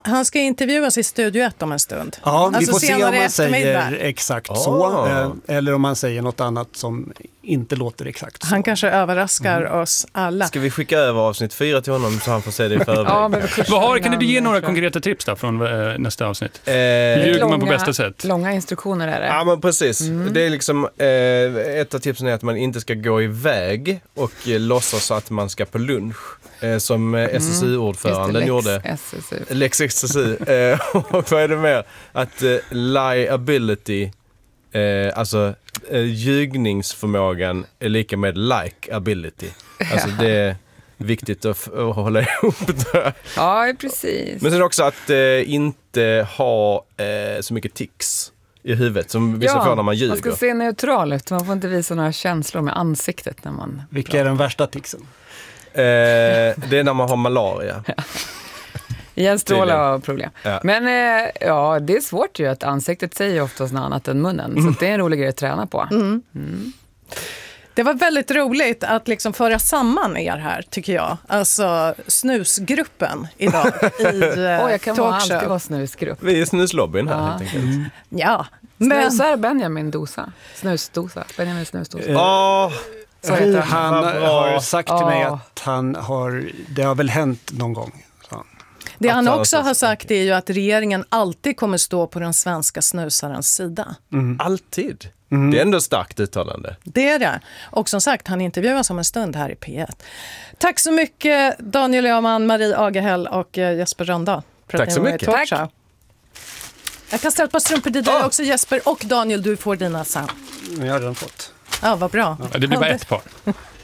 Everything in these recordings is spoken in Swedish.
Han ska intervjuas i Studio 1 om en stund. Ja, vi får se om man säger eftermiddag. exakt så. Eller om man säger något annat som inte låter exakt så. Han kanske överraskar oss alla. Ska vi skicka över avsnitt 4 till honom så han får se det i förväg? Kan du ge några konkreta tips då från nästa avsnitt? Ljuger man på bästa sätt? Långa instruktioner är det. Ja, men precis. Det är liksom ett av tipsen är att man inte ska gå iväg och låtsas att man ska på lunch. Som SSU-ordföranden gjorde. Lex SSU. Och vad är det mer? Att liability, alltså ljugningsförmågan är lika med like-ability. Alltså det är viktigt att hålla ihop det. Ja, precis. Men sen också att inte ha så mycket tics i huvudet som vissa får när man ljuger. Man ska se neutral ut. Man får inte visa några känslor med ansiktet när man Vilka är den värsta ticsen? Det är när man har malaria. Hjärnstrålar av problem. Ja. Men det är svårt ju att ansiktet säger oftast något annat än munnen. Så det är en rolig grej att träna på. Det var väldigt roligt att liksom föra samman er här, tycker jag. Alltså snusgruppen idag i jag kan alltid vara snusgrupp. Vi är snuslobbyn här helt enkelt. Ja. Snusar Benjamin dosa. Snusdosa. Benjamin snusdosa. Han har sagt till mig att det har väl hänt någon gång. Så. Det han också har sagt är ju att regeringen alltid kommer stå på den svenska snusarens sida. Alltid? Det är ändå starkt uttalande. Det är det. Och som sagt, han intervjuas om en stund här i P1. Tack så mycket Daniel Öhman, Marie Agahäll och Jesper Rönndahl. Tack så mycket. Tack. Jag kan ställa ett par strumpor till dig också, Jesper, och Daniel, du får dina sen. Jag har redan fått. Ja, vad bra. Ja, det blir bara ett par.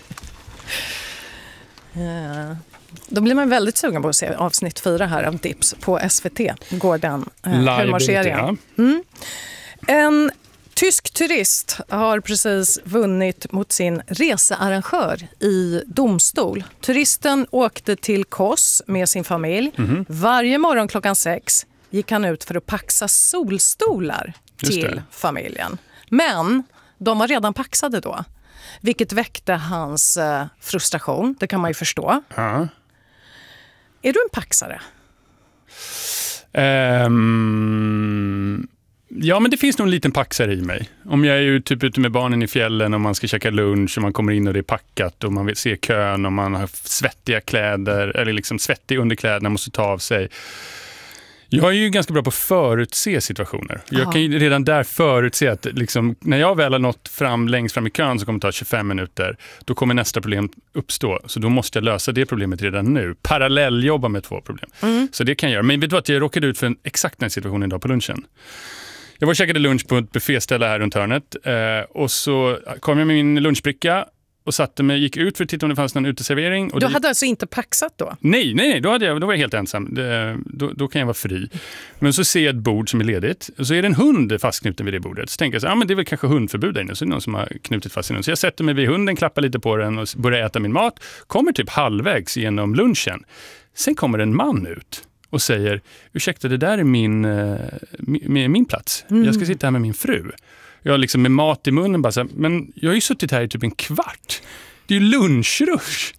Då blir man väldigt sugen på att se avsnitt 4 här av Dips på SVT. Går den humorserien. En tysk turist har precis vunnit mot sin researrangör i domstol. Turisten åkte till Kos med sin familj. Varje morgon klockan 6 gick han ut för att paxa solstolar till familjen. Men de var redan paxade då, vilket väckte hans frustration. Det kan man ju förstå. Är du en paxare? Ja, men det finns nog en liten paxare i mig. Om jag är ju typ ute med barnen i fjällen och man ska käka lunch och man kommer in och det är packat och man vill se kön och man har svettiga kläder eller liksom svettiga underkläder måste ta av sig. Jag är ju ganska bra på att förutse situationer. Jag kan ju redan där förutse att liksom, när jag väl har nått längst fram i kön så kommer det ta 25 minuter. Då kommer nästa problem uppstå. Så då måste jag lösa det problemet redan nu. Parallelljobba med 2 problem. Så det kan jag göra. Men vet du att jag råkade ut för exakt den situationen idag på lunchen. Jag var och käkade lunch på ett bufféställe här runt hörnet. Och så kom jag med min lunchbricka och satte mig, gick ut för att titta om det fanns någon uteservering. Och du hade alltså inte paxat då? Nej, då var jag helt ensam. Då kan jag vara fri. Men så ser jag ett bord som är ledigt. Och så är det en hund fastknuten vid det bordet. Så tänker jag så men det är väl kanske hundförbud där inne. Så är det någon som har knutit fast den. Så jag sätter mig vid hunden, klappar lite på den och börjar äta min mat. Kommer typ halvvägs genom lunchen. Sen kommer en man ut och säger, ursäkta, det där är min plats. Jag ska sitta här med min fru. Jag liksom med mat i munnen bara så här, men jag har ju suttit här i typ en kvart. Det är ju lunchrush.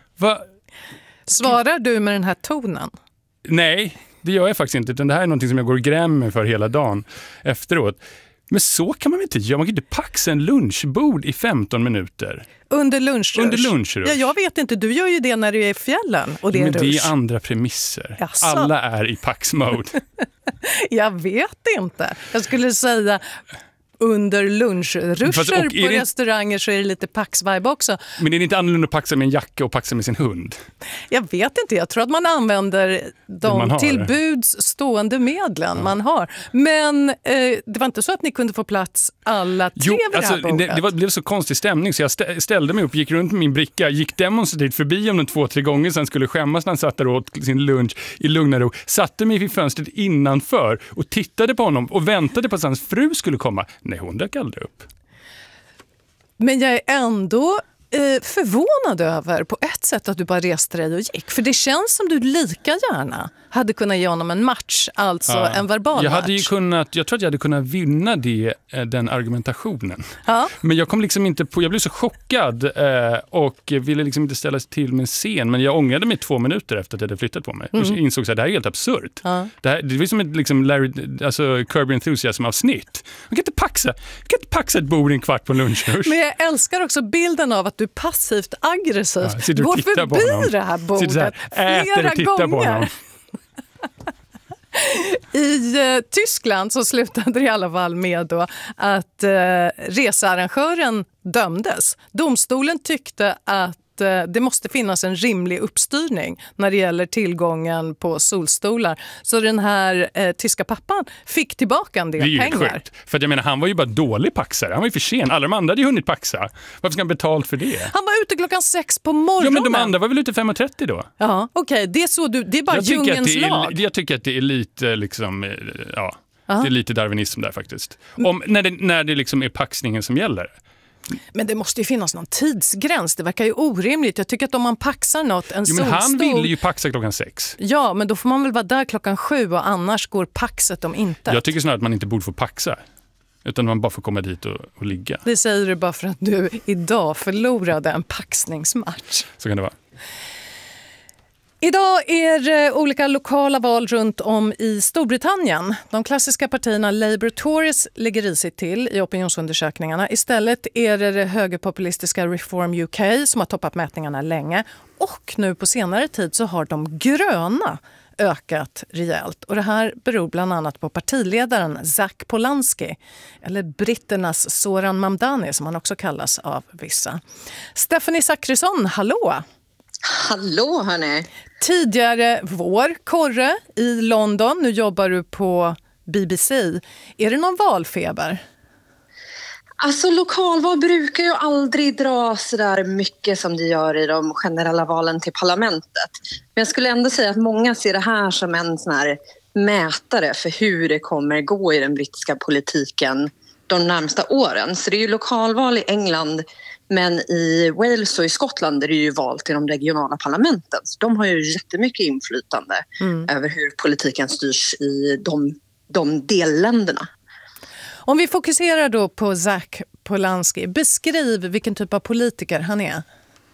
Svarar du med den här tonen? Nej, det gör jag faktiskt inte. Utan det här är någonting som jag går och grämmer för hela dagen efteråt. Men så kan man väl inte göra. Man kan inte paxa en lunchbord i 15 minuter. Under lunchrush? Ja, jag vet inte. Du gör ju det när du är i fjällen. Och det är men rush. Det är andra premisser. Jaså. Alla är i pax-mode. Jag vet inte. Jag skulle säga under lunchruscher på restauranger så är det lite pax-vibe också. Men är det inte annorlunda att paxa med en jacka och paxa med sin hund? Jag vet inte. Jag tror att man använder de tillbuds stående medlen man har. Men det var inte så att ni kunde få plats alla 3 vid det här bordet. Det blev så konstig stämning så jag ställde mig upp, gick runt med min bricka, gick demonstrativt förbi om 2-3 gånger, sen skulle skämmas när han satt där och åt sin lunch i lugn och ro. Satte mig vid fönstret innanför och tittade på honom och väntade på att hans fru skulle komma. Nej, hon dök aldrig upp. Men jag är ändå förvånad över på ett sätt att du bara reste dig och gick. För det känns som du lika gärna hade kunnat ge honom en match, alltså en verbal match. Jag tror att jag hade kunnat vinna den argumentationen. Ja. Men jag kom liksom inte på, jag blev så chockad och ville liksom inte ställa sig till med en scen. Men jag ångrade mig 2 minuter efter att jag hade flyttat på mig. Och insåg att det här är helt absurt. Ja. Det var som ett liksom Curb Your Enthusiasm-avsnitt. Man kan inte paxa ett bord i en kvart på en lunch. Men jag älskar också bilden av att du passivt aggressivt går förbi det här bordet flera gånger. I Tyskland så slutade det i alla fall med då att researrangören dömdes. Domstolen tyckte att det måste finnas en rimlig uppstyrning när det gäller tillgången på solstolar. Så den här tyska pappan fick tillbaka en del pengar. Det är ju sjukt. För att jag menar, han var ju bara dålig paxare. Han var ju för sen. Alla de andra hade ju hunnit paxa. Varför ska han betalt för det? Han var ute 6:00 på morgonen. Ja, men de andra var väl ute 5:30 då? Ja, okej. Det är så det är bara djungens lag. Jag tycker att det är lite liksom, det är lite darwinism där faktiskt. När det liksom är paxningen som gäller. Men det måste ju finnas någon tidsgräns. Det verkar ju orimligt. Jag tycker att om man paxar något, en solstol... Men han ville ju paxa 6:00. Ja, men då får man väl vara där 7:00 och annars går paxet om inte. Jag tycker snarare att man inte borde få paxa. Utan man bara får komma dit och ligga. Det säger du bara för att du idag förlorade en paxningsmatch. Så kan det vara. Idag är det olika lokala val runt om i Storbritannien. De klassiska partierna Labour och Tories ligger risigt till i opinionsundersökningarna. Istället är det högerpopulistiska Reform UK som har toppat mätningarna länge. Och nu på senare tid så har de gröna ökat rejält. Och det här beror bland annat på partiledaren Zac Polanski, eller britternas Zoran Mamdani som han också kallas av vissa. Stephanie Zachrisson, hallå! Hallå hörni! Tidigare vår, korre i London. Nu jobbar du på BBC. Är det någon valfeber? Alltså lokalval brukar ju aldrig dra så där mycket som det gör i de generella valen till parlamentet. Men jag skulle ändå säga att många ser det här som en sån här mätare för hur det kommer gå i den brittiska politiken de närmsta åren. Så det är ju lokalval i England, men i Wales och i Skottland är det ju val till de regionala parlamenten. Så de har ju jättemycket inflytande över hur politiken styrs i de delländerna. Om vi fokuserar då på Zac Polanski, beskriv vilken typ av politiker han är.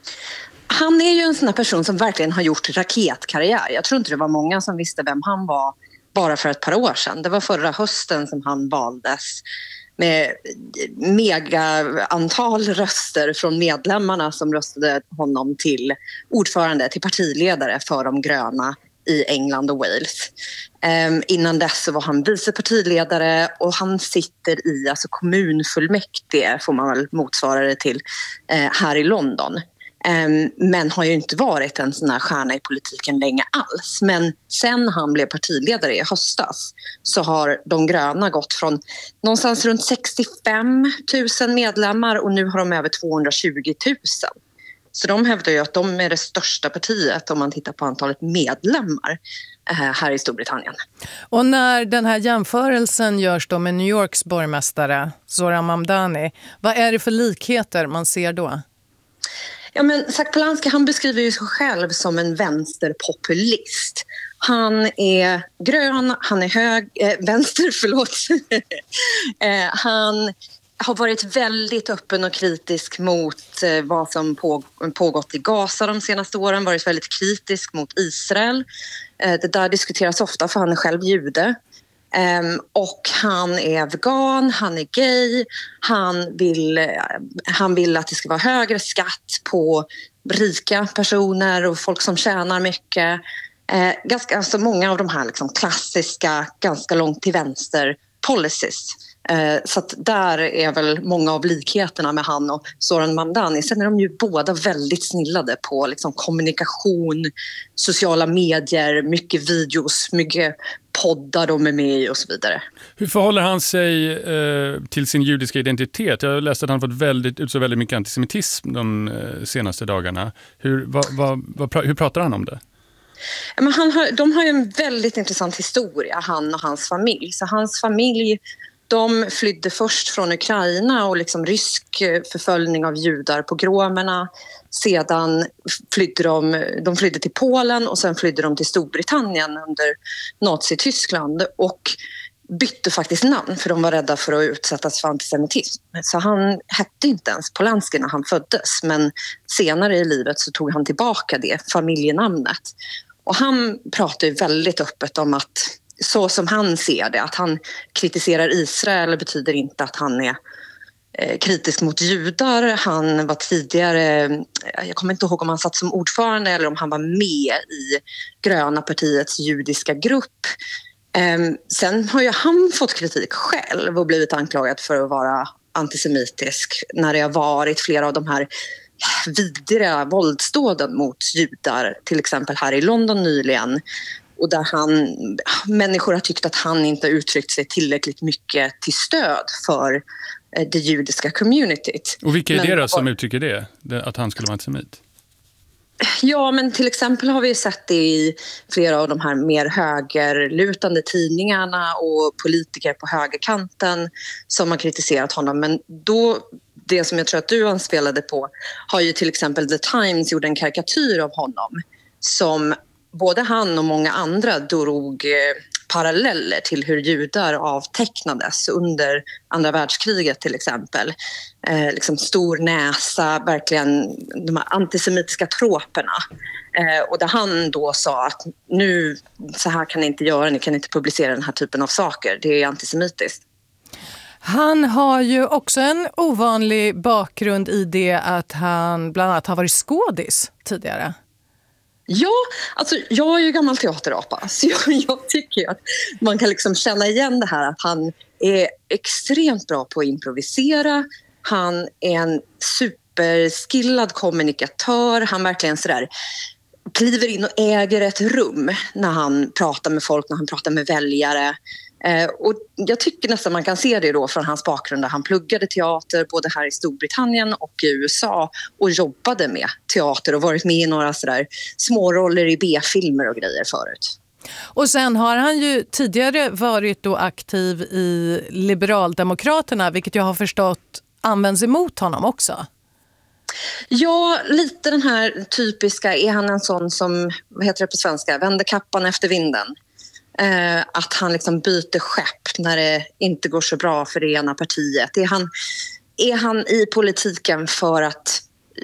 Han är ju en sån här person som verkligen har gjort raketkarriär. Jag tror inte det var många som visste vem han var bara för ett par år sedan. Det var förra hösten som han valdes med mega antal röster från medlemmarna som röstade honom till ordförande, till partiledare för de gröna i England och Wales. Innan dess så var han vice partiledare och han sitter i kommunfullmäktige, får man väl motsvara det till, här i London. Men har ju inte varit en sån här stjärna i politiken länge alls. Men sen han blev partiledare i höstas så har de gröna gått från någonstans runt 65 000 medlemmar och nu har de över 220 000. Så de hävdar ju att de är det största partiet om man tittar på antalet medlemmar här i Storbritannien. Och när den här jämförelsen görs då med New Yorks borgmästare Zoran Mamdani, vad är det för likheter man ser då? Ja, men Zac Polanski, han beskriver ju sig själv som en vänsterpopulist. Han är grön, han är vänster, förlåt. Han har varit väldigt öppen och kritisk mot vad som pågått i Gaza de senaste åren. Varit väldigt kritisk mot Israel. Det där diskuteras ofta för han är själv jude. Och han är vegan, han är gay, han vill att det ska vara högre skatt på rika personer och folk som tjänar mycket. Ganska många av de här klassiska, ganska långt till vänster policies. Så att där är väl många av likheterna med han och Zoran Mamdani. Sen är de ju båda väldigt snillade på kommunikation, sociala medier, mycket videos, mycket poddar de är med i och så vidare. Hur förhåller han sig till sin judiska identitet? Jag läste att han fått utså väldigt mycket antisemitism de senaste dagarna. Hur pratar han om det? Men de har ju en väldigt intressant historia, han och hans familj. Så hans familj De flydde först från Ukraina och liksom rysk förföljning av judar, pogromerna. Sedan flydde de flydde till Polen och sen flydde de till Storbritannien under Nazityskland och bytte faktiskt namn för de var rädda för att utsättas för antisemitism. Så han hette inte ens Polanski när han föddes, men senare i livet så tog han tillbaka det familjenamnet. Och han pratar ju väldigt öppet om att så som han ser det, att han kritiserar Israel betyder inte att han är kritisk mot judar. Han var tidigare, jag kommer inte ihåg om han satt som ordförande eller om han var med i Gröna partiets judiska grupp. Sen har ju han fått kritik själv och blivit anklagad för att vara antisemitisk när det har varit flera av de här vidriga våldsdåden mot judar, till exempel här i London nyligen. Och där människor har tyckt att han inte uttryckt sig tillräckligt mycket till stöd för det judiska communityt. Och vilka är det då som uttrycker det? Att han skulle vara antisemit? Ja, men till exempel har vi sett det i flera av de här mer högerlutande tidningarna och politiker på högerkanten som har kritiserat honom. Men då, det som jag tror att du anspelade på, har ju till exempel The Times gjort en karikatyr av honom som både han och många andra drog paralleller till hur judar avtecknades under andra världskriget till exempel. Liksom stor näsa, verkligen de här antisemitiska troperna. Och där han då sa att nu, så här kan ni inte göra, ni kan inte publicera den här typen av saker. Det är antisemitiskt. Han har ju också en ovanlig bakgrund i det att han bland annat har varit skådis tidigare. Ja, alltså jag är ju gammal teaterapa så jag tycker att man kan liksom känna igen det här att han är extremt bra på att improvisera. Han är en superskillad kommunikatör. Han verkligen sådär kliver in och äger ett rum när han pratar med folk, när han pratar med väljare. Och jag tycker nästan man kan se det då från hans bakgrund där han pluggade teater både här i Storbritannien och i USA och jobbade med teater och varit med i några sådär småroller i B-filmer och grejer förut. Och sen har han ju tidigare varit då aktiv i Liberaldemokraterna, vilket jag har förstått används emot honom också. Ja, lite den här typiska, är han en sån som, vad heter det på svenska, vänder kappan efter vinden? Att han liksom byter skepp när det inte går så bra för det ena partiet. Är han i politiken för att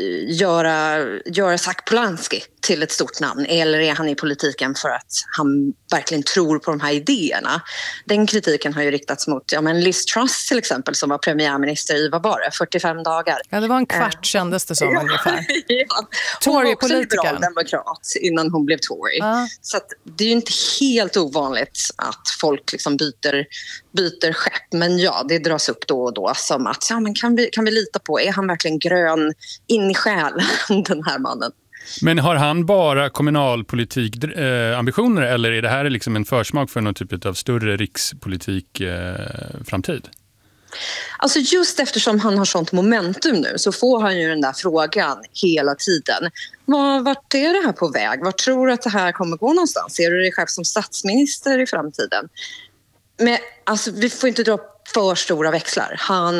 göra Zach Polanski till ett stort namn eller är han i politiken för att han verkligen tror på de här idéerna? Den kritiken har ju riktats mot Liz Truss till exempel som var premiärminister i, vad var det, 45 dagar. Ja, det var en kvart kändes det som ungefär. Ja. Hon var också liberal demokrat innan hon blev Tory. Så att det är ju inte helt ovanligt att folk liksom byter skepp. Men ja, det dras upp då och då som att men kan vi lita på, är han verkligen grön in i själen, den här mannen? Men har han bara kommunalpolitik ambitioner eller är det här liksom en försmak för någon typ av större rikspolitik framtid? Alltså just eftersom han har sånt momentum nu så får han ju den där frågan hela tiden. Vart är det här på väg? Vart tror du att det här kommer gå någonstans? Ser du dig själv som statsminister i framtiden? Men alltså, vi får inte dra för stora växlar.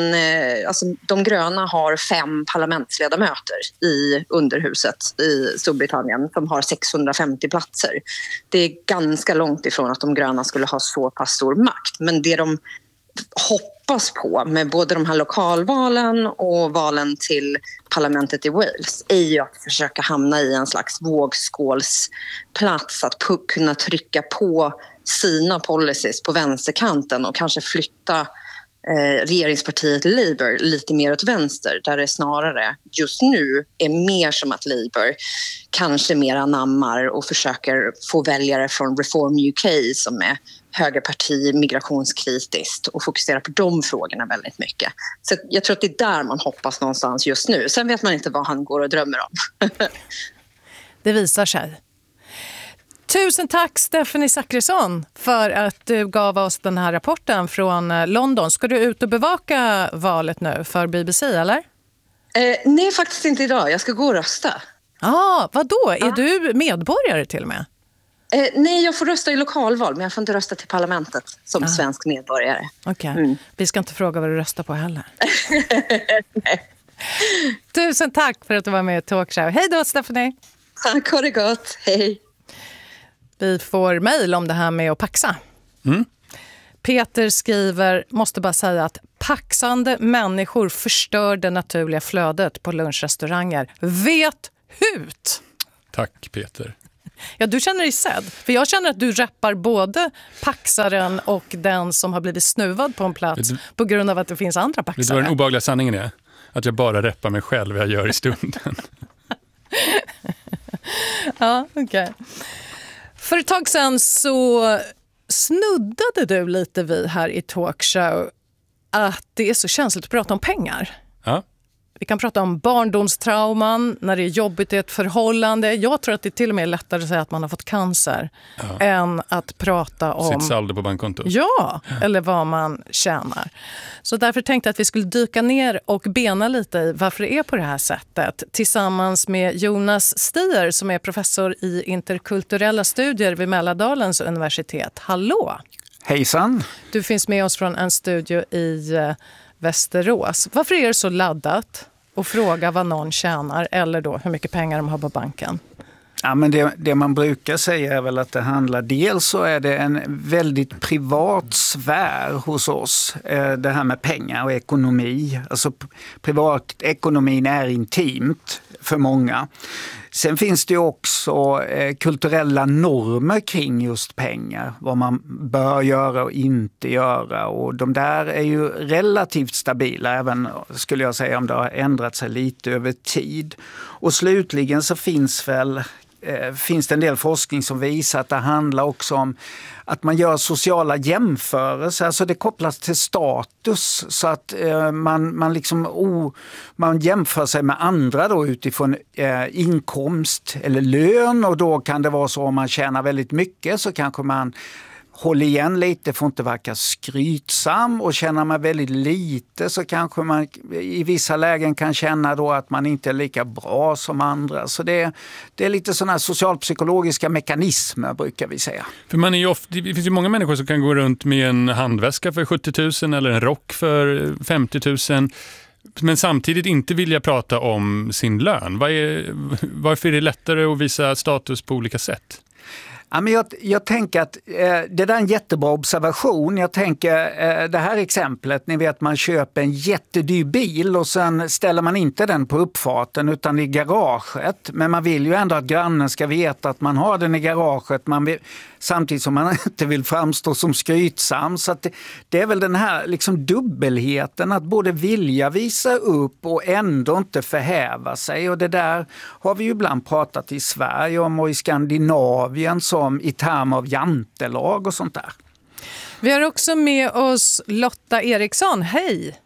De gröna har 5 parlamentsledamöter i underhuset i Storbritannien som har 650 platser. Det är ganska långt ifrån att de gröna skulle ha så pass stor makt. Men det de hoppas på med både de här lokalvalen och valen till parlamentet i Wales är ju att försöka hamna i en slags vågskålsplats, att kunna trycka på sina policies på vänsterkanten och kanske flytta regeringspartiet Labour lite mer åt vänster där det snarare just nu är mer som att Labour kanske mer anammar och försöker få väljare från Reform UK som är högerparti, migrationskritiskt och fokusera på de frågorna väldigt mycket. Så jag tror att det är där man hoppas någonstans just nu. Sen vet man inte vad han går och drömmer om. Det visar sig. Tusen tack Stephanie Zackrisson för att du gav oss den här rapporten från London. Ska du ut och bevaka valet nu för BBC eller? Nej, faktiskt inte idag. Jag ska gå och rösta. Vadå? Är du medborgare till och med? Nej, jag får rösta i lokalval, men jag får inte rösta till parlamentet som svensk medborgare. Okej. Vi ska inte fråga vad du röstar på heller. Nej. Tusen tack för att du var med i Talkshow. Hej då, Stephanie. Tack, ha det gott. Hej. Vi får mejl om det här med att paxa. Peter skriver, måste bara säga att paxande människor förstör det naturliga flödet på lunchrestauranger. Vet hut! Tack, Peter. Ja, du känner dig sedd. För jag känner att du rappar både paxaren och den som har blivit snuvad på en plats på grund av att det finns andra paxare. Vet du vad den obehagliga sanningen är? Att jag bara rappar mig själv, jag gör i stunden. Ja, okej. För ett tag sedan så snuddade du lite vid här i Talkshow att det är så känsligt att prata om pengar. Ja. Vi kan prata om barndomstrauman, när det är jobbigt i ett förhållande. Jag tror att det till och med är lättare att säga att man har fått cancer än att prata om sitt saldo på bankkontot. Ja, eller vad man tjänar. Så därför tänkte jag att vi skulle dyka ner och bena lite i varför det är på det här sättet. Tillsammans med Jonas Stier som är professor i interkulturella studier vid Mälardalens universitet. Hallå! Hejsan! Du finns med oss från en studio i Västerås. Varför är det så laddat att fråga vad någon tjänar eller då hur mycket pengar de har på banken? Ja, men det man brukar säga är väl att det handlar, dels så är det en väldigt privat sfär hos oss, det här med pengar och ekonomi. Alltså privatekonomin är intimt för många. Sen finns det ju också kulturella normer kring just pengar, vad man bör göra och inte göra, och de där är ju relativt stabila, även skulle jag säga om det har ändrat sig lite över tid. Och slutligen så finns det en del forskning som visar att det handlar också om att man gör sociala jämförelser, alltså det kopplas till status, så att man jämför sig med andra då utifrån inkomst eller lön, och då kan det vara så om man tjänar väldigt mycket så kanske man håller igen lite, får inte verka skrytsam, och känner man väldigt lite så kanske man i vissa lägen kan känna då att man inte är lika bra som andra. Så det är lite sådana här socialpsykologiska mekanismer brukar vi säga. För det finns ju många människor som kan gå runt med en handväska för 70 000 eller en rock för 50 000 men samtidigt inte vilja prata om sin lön. Varför är det lättare att visa status på olika sätt? Ja, men jag tänker att det där är en jättebra observation. Jag tänker det här exemplet, ni vet man köper en jättedyr bil och sen ställer man inte den på uppfarten utan i garaget. Men man vill ju ändå att grannen ska veta att man har den i garaget, samtidigt som man inte vill framstå som skrytsam. Så att det är väl den här liksom dubbelheten, att både vilja visa upp och ändå inte förhäva sig. Och det där har vi ju ibland pratat i Sverige om och i Skandinavien som i termer av jantelag och sånt där. Vi har också med oss Lotta Eriksson. Hej!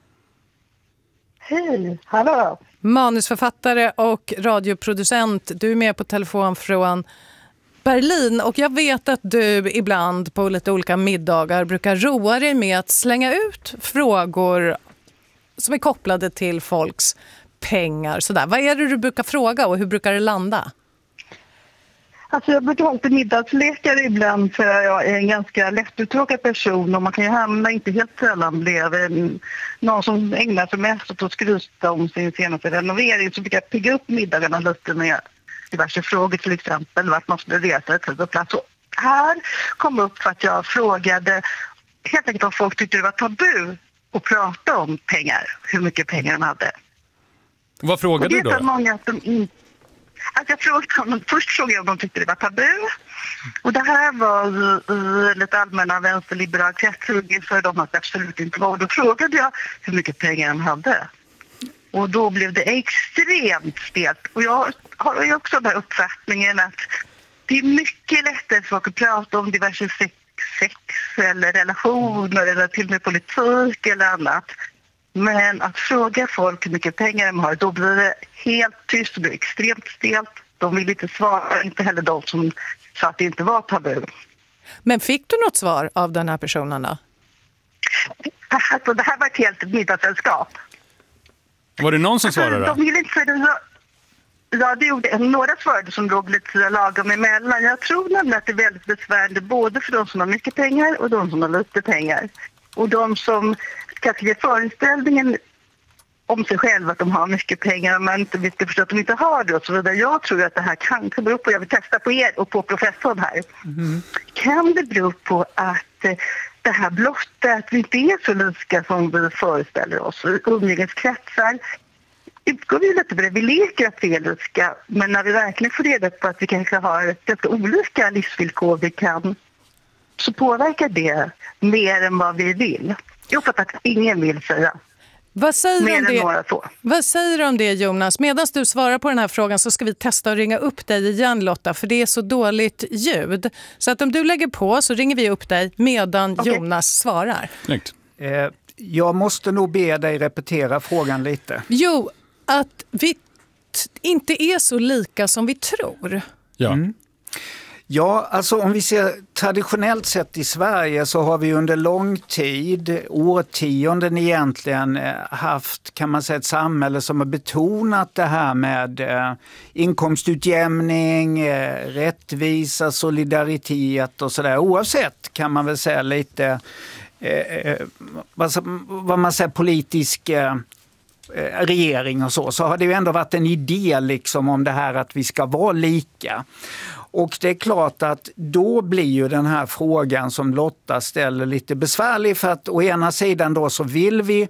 Hej, hallå! Manusförfattare och radioproducent. Du är med på telefon från Berlin, och jag vet att du ibland på lite olika middagar brukar roa dig med att slänga ut frågor som är kopplade till folks pengar. Sådär. Vad är det du brukar fråga och hur brukar det landa? Alltså jag brukar ha lite middagslekar ibland, för jag är en ganska lättuttråkad person och man kan ju hamna, inte helt sällan, bredvid någon som ägnar sig mest åt att skryta om sin senaste renovering, så brukar jag pigga upp middagarna lite med diverse frågor, till exempel vart man skulle resa ett på plats. Och här kom upp för att jag frågade helt enkelt om folk tyckte det var tabu att prata om pengar, hur mycket pengar de hade. Vad frågade du då? Många att de inte... Alltså först frågade jag om de tyckte det var tabu. Och det här var lite allmänna vänsterliberala kretsar för de att det absolut inte var. Och då frågade jag hur mycket pengar de hade. Och då blev det extremt stelt. Och jag har ju också den här uppfattningen att det är mycket lättare för folk att prata om diverse sex eller relationer eller till och med politik eller annat. Men att fråga folk hur mycket pengar de har, då blir det helt tyst, det blir extremt stelt. De vill inte svara, inte heller de som sa att det inte var tabu. Men fick du något svar av den här personen då? Alltså, det här var ett helt middagssällskap. Var det någon som svarade? De vill inte säga det. Ja, det gjorde några svarade som låg lite lagom emellan. Jag tror nämligen att det är väldigt besvärande både för de som har mycket pengar och de som har lite pengar. Och de som kanske ger föreställningen om sig själva att de har mycket pengar och man inte vill förstå att de inte har det och så vidare. Jag tror att det här kan bero på, jag vill testa på er och på professorn här. Kan det bero på att det här blotta, att vi inte är så lika som vi föreställer oss, umgängeskretsar, utgår vi lite på det. Vi leker att vi är lika, men när vi verkligen får reda på att vi kanske har lite olika livsvillkor vi kan, så påverkar det mer än vad vi vill. Jag fattar att ingen vill säga. Vad säger du om det, Jonas? Medan du svarar på den här frågan så ska vi testa att ringa upp dig igen, Lotta, för det är så dåligt ljud. Så att om du lägger på så ringer vi upp dig medan Jonas svarar. Jag måste nog be dig repetera frågan lite. Jo, att vi inte är så lika som vi tror. Ja. Ja, alltså om vi ser traditionellt sett i Sverige så har vi under lång tid, årtionden egentligen, haft, kan man säga, ett samhälle som har betonat det här med inkomstutjämning, rättvisa, solidaritet och sådär. Oavsett, kan man väl säga, lite vad man säger, politisk regering och så har det ju ändå varit en idé liksom om det här att vi ska vara lika. Och det är klart att då blir ju den här frågan som Lotta ställer lite besvärlig, för att å ena sidan då så vill vi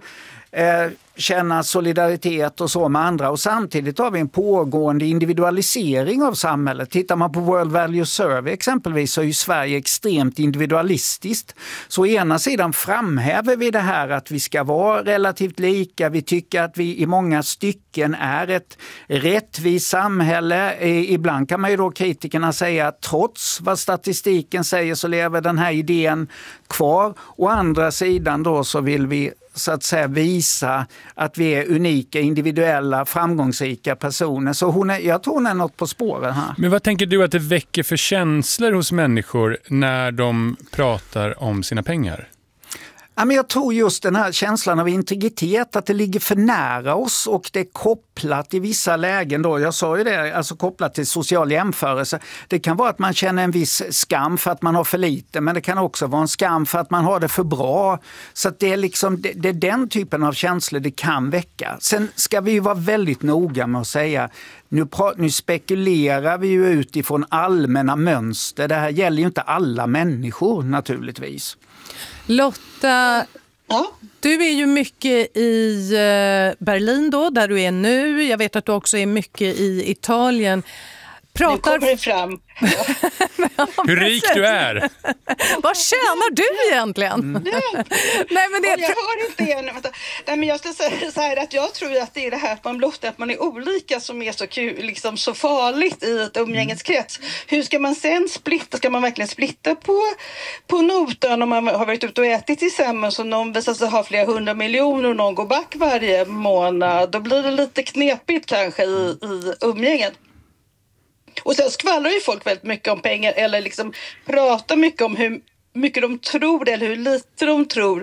känna solidaritet och så med andra, och samtidigt har vi en pågående individualisering av samhället. Tittar man på World Value Survey exempelvis så är ju Sverige extremt individualistiskt. Så å ena sidan framhäver vi det här att vi ska vara relativt lika, vi tycker att vi i många stycken är ett rättvist samhälle. Ibland kan man ju då, kritikerna, säga att trots vad statistiken säger så lever den här idén kvar. Å andra sidan då så vill vi så att säga visa att vi är unika, individuella, framgångsrika personer. Så jag tror hon är något på spåren här. Men vad tänker du att det väcker för känslor hos människor när de pratar om sina pengar? Ja, men jag tror just den här känslan av integritet, att det ligger för nära oss och det är kopplat i vissa lägen då. Jag sa ju det, alltså kopplat till social jämförelse. Det kan vara att man känner en viss skam för att man har för lite, men det kan också vara en skam för att man har det för bra. Så att det är liksom det är den typen av känslor det kan väcka. Sen ska vi ju vara väldigt noga med att säga, nu spekulerar vi ju utifrån allmänna mönster. Det här gäller ju inte alla människor naturligtvis. Lotta, du är ju mycket i Berlin då, där du är nu. Jag vet att du också är mycket i Italien. Nu kommer det fram. Hur rik du är. Vad tjänar du egentligen? Nej, men det... Jag hör inte igen. Nej, men jag ska säga så här, att jag tror att det är det här att man blottar att man är olika som är så kul, liksom så farligt i ett umgängeskrets. Hur ska man sen splitta? Ska man verkligen splitta på notan om man har varit ute och ätit tillsammans och någon visar sig ha flera 100 miljoner och någon går back varje månad? Då blir det lite knepigt kanske i umgänget. Och sen skvallrar ju folk väldigt mycket om pengar, eller liksom pratar mycket om hur mycket de tror eller hur lite de tror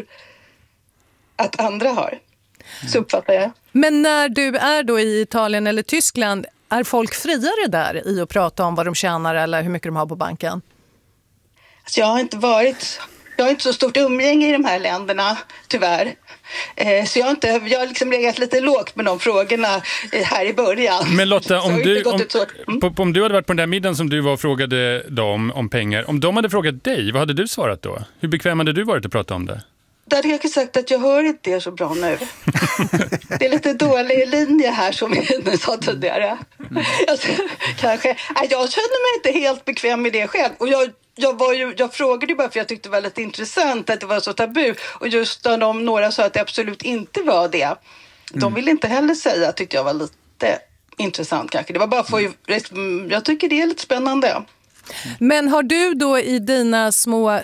att andra har. Så uppfattar jag. Men när du är då i Italien eller Tyskland, är folk friare där i att prata om vad de tjänar eller hur mycket de har på banken? Alltså jag har inte så stort umgänge i de här länderna, tyvärr. Så jag har liksom legat lite lågt med de frågorna här i början. Men Lotta, om du hade varit på den där middagen som du var och frågade dem om pengar, om de hade frågat dig, vad hade du svarat då? Hur bekväm hade du varit att prata om det? Då hade jag sagt att jag hör inte det så bra nu. Det är lite dålig linje här som vi sa tidigare. Kanske. Jag känner mig inte helt bekväm med det själv. Och jag frågade ju bara för jag tyckte det var lite intressant att det var så tabu. Och just när några sa att det absolut inte var det. De ville inte heller säga, tyckte jag var lite intressant kanske. Det var bara jag tycker det är lite spännande. Men har du då i dina små,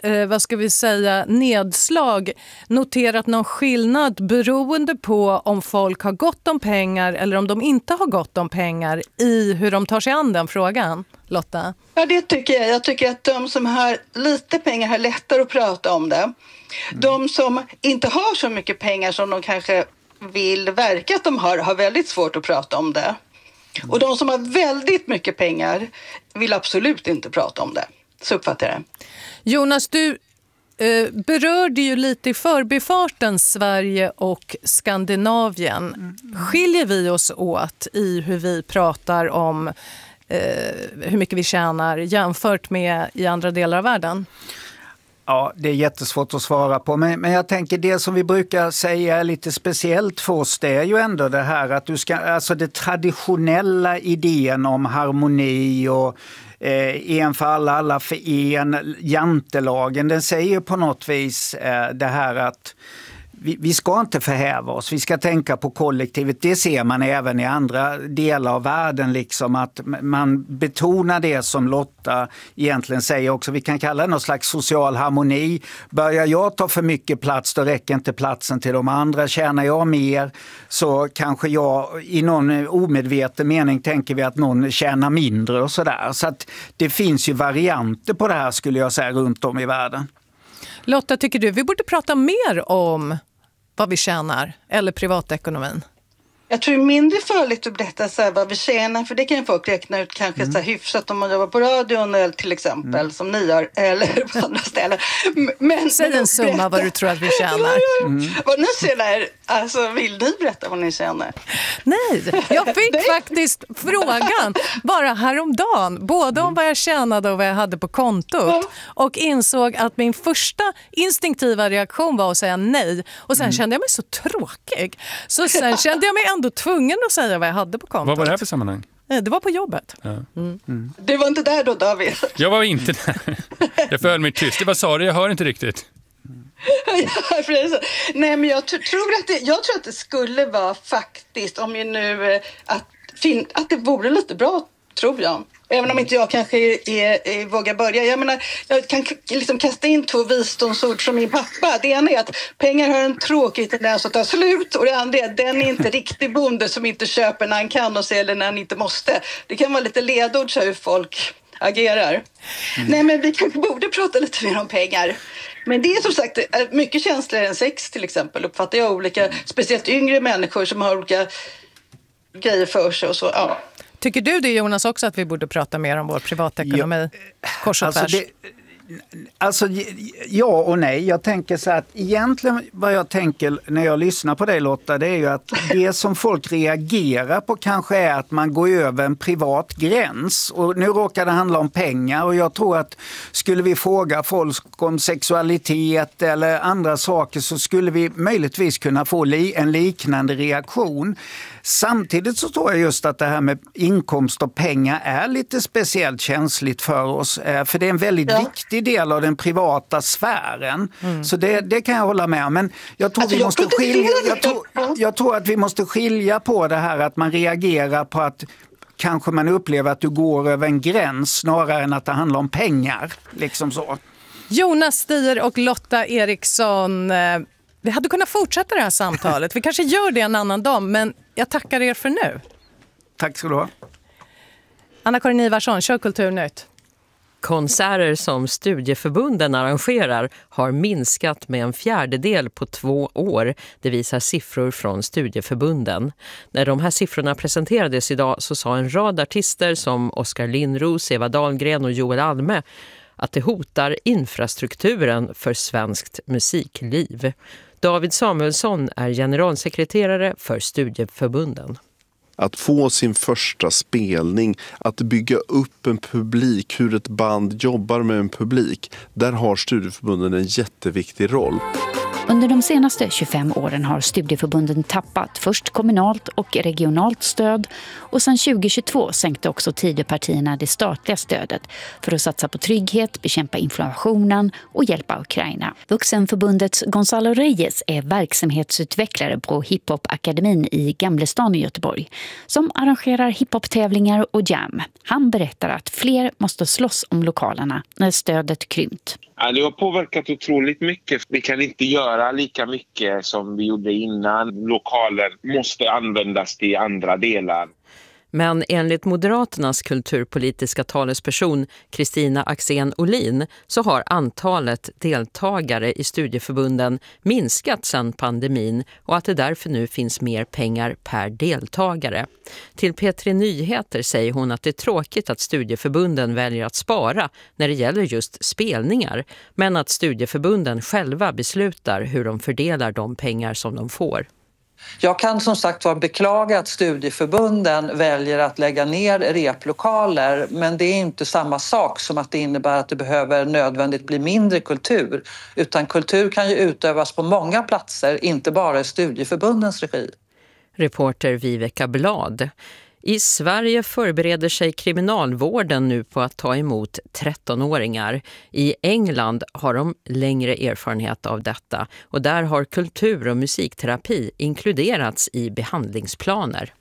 nedslag noterat någon skillnad beroende på om folk har gott om pengar eller om de inte har gott om pengar i hur de tar sig an den frågan, Lotta? Ja, det tycker jag. Jag tycker att de som har lite pengar har lättare att prata om det. De som inte har så mycket pengar som de kanske vill verka att de har väldigt svårt att prata om det. Och de som har väldigt mycket pengar vill absolut inte prata om det. Så uppfattar jag det. Jonas, du berörde ju lite i förbifarten Sverige och Skandinavien. Skiljer vi oss åt i hur vi pratar om hur mycket vi tjänar jämfört med i andra delar av världen? Ja, det är jättesvårt att svara på. Men jag tänker det som vi brukar säga är lite speciellt för oss, det är ju ändå det här att du ska, alltså det traditionella idén om harmoni och en för alla, alla för en, jantelagen, den säger på något vis det här att vi ska inte förhäva oss, vi ska tänka på kollektivet. Det ser man även i andra delar av världen, liksom att man betonar det som Lotta egentligen säger också. Vi kan kalla det någon slags social harmoni. Börjar jag ta för mycket plats, då räcker inte platsen till de andra. Tjänar jag mer så kanske jag i någon omedveten mening tänker vi att någon tjänar mindre och sådär. Så att det finns ju varianter på det här, skulle jag säga, runt om i världen. Lotta, tycker du vi borde prata mer om vad vi tjänar eller privatekonomin? Jag tror det är mindre farligt att berätta så här vad vi tjänar, för det kan ju folk räkna ut kanske så här hyfsat om man jobbar på radion eller till exempel som ni gör eller på andra ställen. Men, säg en summa vad du tror att vi tjänar. Vad ni tjänar, alltså vill ni berätta vad ni tjänar? Nej, jag fick faktiskt frågan bara häromdagen, både om vad jag tjänade och vad jag hade på kontot, och insåg att min första instinktiva reaktion var att säga nej, och sen kände jag mig så tråkig. Så sen kände jag mig ändå tvungen att säga vad jag hade på kontot. Vad var det här för sammanhang? Det var på jobbet. Ja. Du var inte där då, David? Jag var inte där. Jag föll mig tyst. Det var Sara, jag hör inte riktigt. Nej, men jag tror att det skulle vara faktiskt, om ju nu att det vore lite bra, tror jag. Även om inte jag kanske vågar börja. Jag menar, jag kan liksom kasta in 2 visdomsord från min pappa. Det ena är att pengar har en tråkig tendens att ta slut. Och det andra är att den är inte riktig bonde som inte köper när han kan och säljer när han inte måste. Det kan vara lite ledord så hur folk agerar. Nej, men vi kanske borde prata lite mer om pengar. Men det är som sagt mycket känsligare än sex till exempel. Uppfattar jag olika, speciellt yngre människor som har olika grejer för sig och så, ja. Tycker du det, Jonas, också att vi borde prata mer om vår privatekonomi? Kors och tvärs. Alltså ja och nej. Jag tänker så att egentligen vad jag tänker när jag lyssnar på dig, Lotta, det är ju att det som folk reagerar på kanske är att man går över en privat gräns. Och nu råkar det handla om pengar, och jag tror att skulle vi fråga folk om sexualitet eller andra saker så skulle vi möjligtvis kunna få en liknande reaktion. Samtidigt så tror jag just att det här med inkomst och pengar är lite speciellt känsligt för oss. För det är en väldigt viktig del av den privata sfären. Så det kan jag hålla med om. Men jag tror, jag tror att vi måste skilja på det här att man reagerar på att kanske man upplever att du går över en gräns snarare än att det handlar om pengar. Liksom så. Jonas Stier och Lotta Eriksson, vi hade kunnat fortsätta det här samtalet. Vi kanske gör det en annan dag, men jag tackar er för nu. Tack ska du ha. Anna-Karin Ivarsson, kör Kulturnytt. Konserter som studieförbunden arrangerar har minskat med 1/4 på 2 år. Det visar siffror från studieförbunden. När de här siffrorna presenterades idag så sa en rad artister som Oskar Lindros, Eva Dahlgren och Joel Alme att det hotar infrastrukturen för svenskt musikliv. David Samuelsson är generalsekreterare för studieförbunden. Att få sin första spelning, att bygga upp en publik, hur ett band jobbar med en publik, där har studieförbunden en jätteviktig roll. Under de senaste 25 åren har studieförbunden tappat först kommunalt och regionalt stöd, och sedan 2022 sänkte också Tidöpartierna det statliga stödet för att satsa på trygghet, bekämpa inflationen och hjälpa Ukraina. Vuxenförbundets Gonzalo Reyes är verksamhetsutvecklare på Hiphop-akademin i Gamlestan i Göteborg som arrangerar hiphop-tävlingar och jam. Han berättar att fler måste slåss om lokalerna när stödet krympt. Ja, det har påverkat otroligt mycket. Vi kan inte göra lika mycket som vi gjorde innan. Lokaler måste användas till andra delar. Men enligt Moderaternas kulturpolitiska talesperson Kristina Axén Olin så har antalet deltagare i studieförbunden minskat sedan pandemin och att det därför nu finns mer pengar per deltagare. Till P3 Nyheter säger hon att det är tråkigt att studieförbunden väljer att spara när det gäller just spelningar, men att studieförbunden själva beslutar hur de fördelar de pengar som de får. Jag kan som sagt beklaga att studieförbunden väljer att lägga ner replokaler, men det är inte samma sak som att det innebär att det behöver nödvändigt bli mindre kultur. Utan kultur kan ju utövas på många platser, inte bara i studieförbundens regi. Reporter Viveka Blad. I Sverige förbereder sig kriminalvården nu på att ta emot 13-åringar. I England har de längre erfarenhet av detta och där har kultur- och musikterapi inkluderats i behandlingsplaner.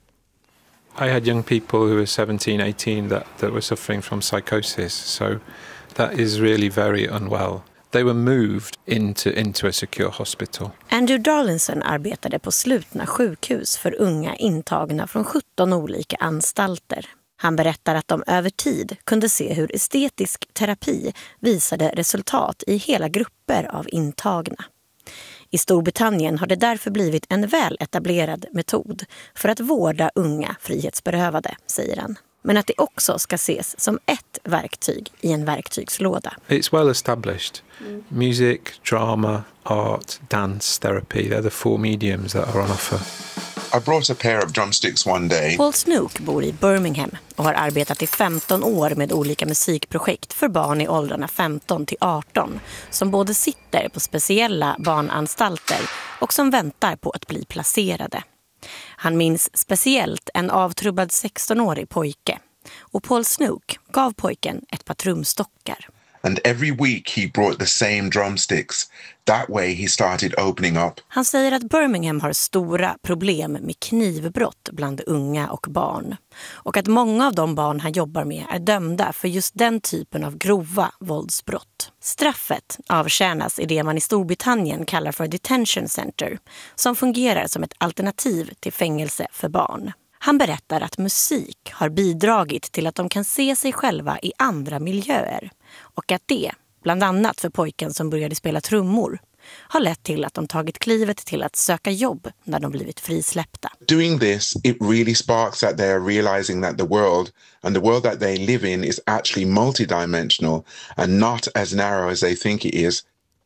I had young people who were 17, 18 that were suffering from psychosis, so that is really very unwell. They were moved into a secure hospital. Andrew Darlinson arbetade på slutna sjukhus för unga intagna från 17 olika anstalter. Han berättar att de över tid kunde se hur estetisk terapi visade resultat i hela grupper av intagna. I Storbritannien har det därför blivit en väl etablerad metod för att vårda unga frihetsberövade, säger han. Men att det också ska ses som ett verktyg i en verktygslåda. It's well established. Music, drama, art, dance, therapy, they're the 4 mediums that are on offer. I brought a pair of drumsticks one day. Paul Snook bor i Birmingham och har arbetat i 15 år med olika musikprojekt för barn i åldrarna 15 till 18 som både sitter på speciella barnanstalter och som väntar på att bli placerade. Han minns speciellt en avtrubbad 16-årig pojke och Paul Snook gav pojken ett par trumstockar. And every week he brought the same drumsticks. That way he started opening up. Han säger att Birmingham har stora problem med knivbrott bland unga och barn. Och att många av de barn han jobbar med är dömda för just den typen av grova våldsbrott. Straffet avtjänas i det man i Storbritannien kallar för detention center, som fungerar som ett alternativ till fängelse för barn. Han berättar att musik har bidragit till att de kan se sig själva i andra miljöer och att det, bland annat för pojken som började spela trummor, har lett till att de tagit klivet till att söka jobb när de blivit frisläppta. Doing this, it really sparks that they are realizing that the world that they live in is actually multidimensional and not as narrow as they think it is.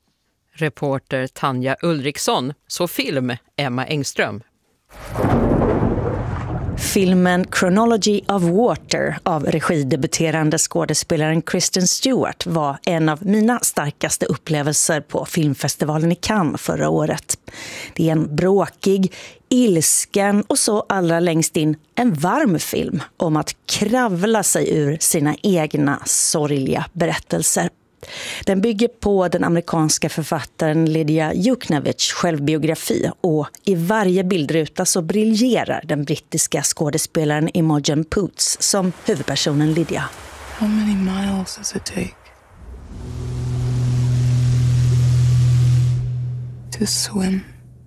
Reporter Tanja Ulriksson, så film Emma Engström. Filmen Chronology of Water av regidebuterande skådespelaren Kristen Stewart var en av mina starkaste upplevelser på filmfestivalen i Cannes förra året. Det är en bråkig, ilsken och så allra längst in en varm film om att kravla sig ur sina egna sorgliga berättelser. Den bygger på den amerikanska författaren Lydia Yuknavitchs självbiografi och i varje bildruta så briljerar den brittiska skådespelaren Imogen Poots som huvudpersonen Lydia. How many miles does it take to swim